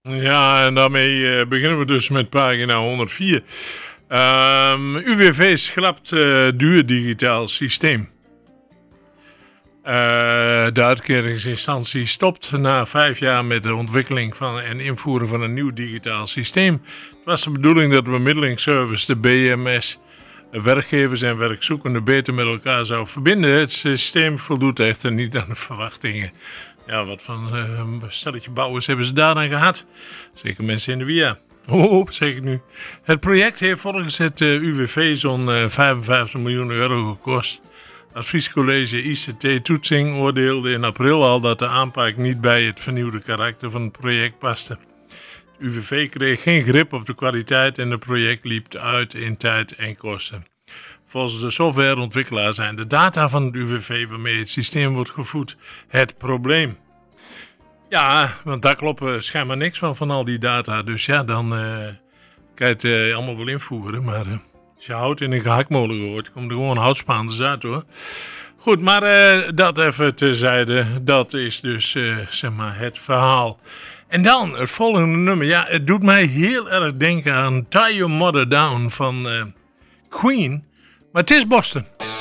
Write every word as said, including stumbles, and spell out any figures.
Ja, en daarmee uh, beginnen we dus met pagina honderdvier. Um, U W V schrapt uh, duur digitaal systeem. Uh, de uitkeringsinstantie stopt na vijf jaar met de ontwikkeling van en invoeren van een nieuw digitaal systeem. Het was de bedoeling dat de bemiddelingsservice, de B M S, werkgevers en werkzoekenden beter met elkaar zou verbinden. Het systeem voldoet echter niet aan de verwachtingen. Ja, wat van uh, een stelletje bouwers hebben ze daar dan gehad? Zeker mensen in de W I A. Oh, zeg ik nu. Het project heeft volgens het uh, U W V zo'n uh, vijfenvijftig miljoen euro gekost. Het Adviescollege I C T-toetsing oordeelde in april al dat de aanpak niet bij het vernieuwde karakter van het project paste. Het U W V kreeg geen grip op de kwaliteit en het project liep uit in tijd en kosten. Volgens de softwareontwikkelaar zijn de data van het U W V waarmee het systeem wordt gevoed het probleem. Ja, want daar klopt schijnbaar niks van, van al die data. Dus ja, dan uh, kan je het uh, allemaal wel invoeren. Maar uh, als je hout in een gehaktmolen gooit, komt er gewoon houtspaanders uit hoor. Goed, maar uh, dat even terzijde. Dat is dus uh, zeg maar het verhaal. En dan het volgende nummer. Ja, het doet mij heel erg denken aan Tie Your Mother Down van uh, Queen. Maar het is Boston.